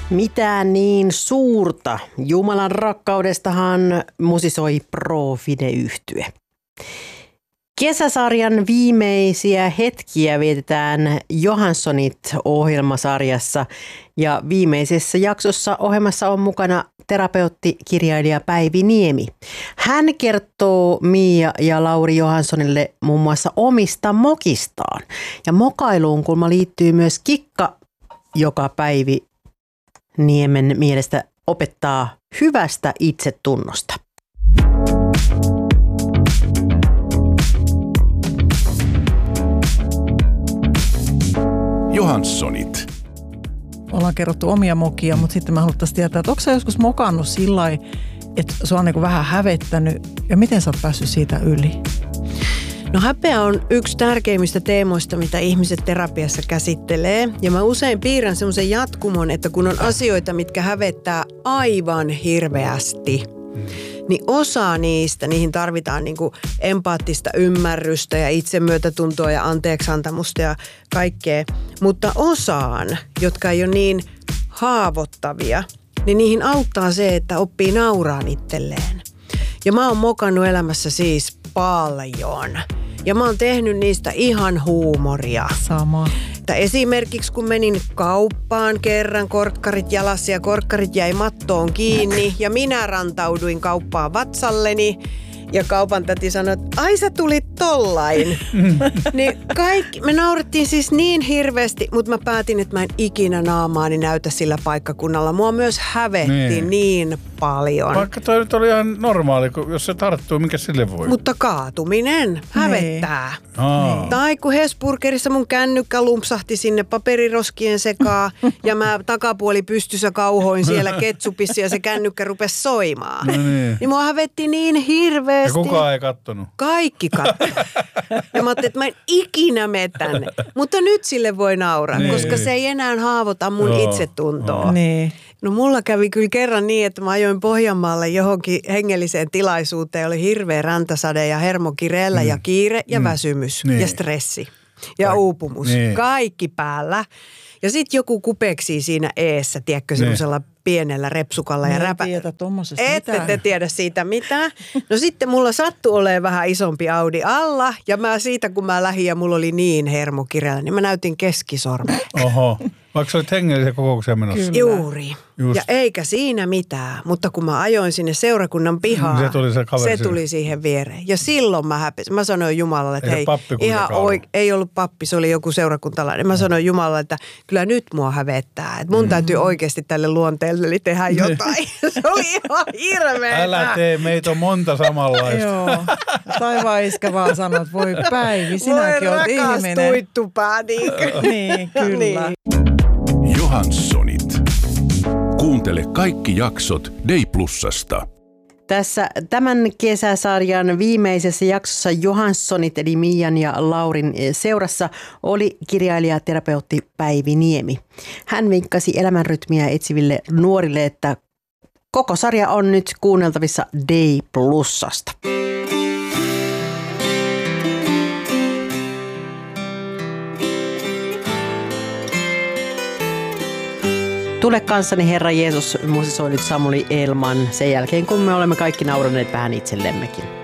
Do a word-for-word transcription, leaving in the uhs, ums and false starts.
Mitään niin suurta. Jumalan rakkaudestahan musisoi Pro Fide-yhtye. Kesäsarjan viimeisiä hetkiä vietetään Johanssonit-ohjelmasarjassa ja viimeisessä jaksossa ohjelmassa on mukana terapeutti, kirjailija Päivi Niemi. Hän kertoo Mia ja Lauri Johanssonille muun muassa omista mokistaan. Ja mokailuun kulma liittyy myös kikka, joka Päivi Niemen mielestä opettaa hyvästä itsetunnosta. Johanssonit. Ollaan kerrottu omia mokia, mutta sitten mä haluttaisiin tietää, että onko sä joskus mokannut sillä lailla, että sua on niin kuin vähän hävettänyt ja miten sä oot päässyt siitä yli? No häpeä on yksi tärkeimmistä teemoista, mitä ihmiset terapiassa käsittelee. Ja mä usein piirrän semmoisen jatkumon, että kun on asioita, mitkä hävettää aivan hirveästi, niin osa niistä, niihin tarvitaan niin kuin empaattista ymmärrystä ja itsemyötätuntoa ja anteeksiantamusta ja kaikkea. Mutta osaan, jotka ei ole niin haavoittavia, niin niihin auttaa se, että oppii nauraan itselleen. Ja mä oon mokannut elämässä siis paljon. Ja mä oon tehnyt niistä ihan huumoria. Sama. Että esimerkiksi kun menin kauppaan kerran, korkkarit jalassa ja korkkarit jäi mattoon kiinni ja minä rantauduin kauppaan vatsalleni ja kaupan täti sanoi, että ai sä tulit tollain. Niin kaikki, me naurettiin siis niin hirveästi, mutta mä päätin, että mä en ikinä naamaani näytä sillä paikkakunnalla. Mua myös hävetti niin, niin paljon. Vaikka toi nyt oli ihan normaali, jos se tarttuu, minkä sille voi. Mutta kaatuminen hävettää. Niin. Tai kun Hesburgerissa mun kännykkä lumpsahti sinne paperiroskien sekaan ja mä takapuoli pystyssä kauhoin siellä ketsupissa ja se kännykkä rupesi soimaan. No niin. Niin mua hävetti niin hirveästi. Ja kukaan ei kattonut. Kaikki kattonut. Ja mä ajattelin, että mä en ikinä mene tänne. Mutta nyt sille voi nauraa, niin, koska se ei enää haavoita mun Joo. itsetuntoa. Niin. No mulla kävi kyllä kerran niin, että mä ajoin Pohjanmaalle johonkin hengelliseen tilaisuuteen. Oli hirveä räntäsade ja hermokireellä mm. ja kiire ja mm. väsymys niin. ja stressi ja Kaik- uupumus. Niin. Kaikki päällä. Ja sitten joku kupeksii siinä eessä, tiedätkö, semmoisella niin. pienellä repsukalla. Ja räpä... tiedä tommosesta Ette mitään. Te tiedä siitä mitään. No sitten mulla sattui olemaan vähän isompi Audi alla. Ja mä siitä, kun mä lähdin ja mulla oli niin hermokireellä, niin mä näytin keskisormen. Oho. Vaikka sä olit hengellisen kokoukseen menossa. Kyllä. Juuri. Just. Ja eikä siinä mitään, mutta kun mä ajoin sinne seurakunnan pihaan, se tuli, se se tuli siihen viereen. Ja silloin mä häpesin. Mä sanoin Jumalalle, että hei, ihan oi, ei ollut pappi, se oli joku seurakuntalainen. Mä sanoin Jumalalle, että kyllä nyt mua hävettää. Että mun mm. täytyy oikeasti tälle luonteelle tehdä jotain. Se oli ihan hirveetä. Älä tee, meitä on monta samanlaista. Joo. Taivaan iskä vaan sanoo, että voi Päivi, sinäkin oot ihminen. Voi rakas tuittupää, niinkö? Niin, kyllä. Niin. Johanssonit. Kuuntele kaikki jaksot Day Plusasta. Tässä tämän kesäsarjan viimeisessä jaksossa Johanssonit eli Mian ja Laurin seurassa oli kirjailija terapeutti Päivi Niemi. Hän vinkkasi elämänrytmiä etsiville nuorille, että koko sarja on nyt kuunneltavissa Day Plusasta. Tule kanssani Herra Jeesus, musisoi nyt Samuli Elman sen jälkeen, kun me olemme kaikki nauraneet vähän itsellemmekin.